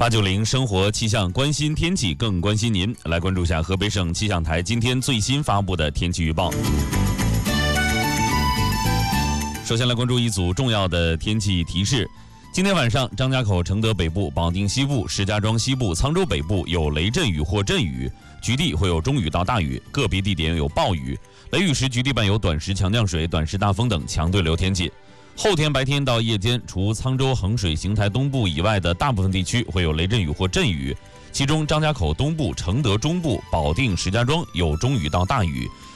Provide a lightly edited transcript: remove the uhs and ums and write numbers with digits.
890生活气象，关心天气更关心您。来关注一下河北省气象台今天最新发布的天气预报。首先来关注一组重要的天气提示。今天晚上，张家口、承德北部、保定西部、石家庄西部、沧州北部有雷阵雨或阵雨，局地会有中雨到大雨，个别地点有暴雨。雷雨时，局地伴有短时强降水、短时大风等强对流天气。后天白天到夜间，除沧州衡水邢台东部以外的大部分地区会有雷阵雨或阵雨，其中张家口东部、承德中部、保定、石家庄有中雨到大雨，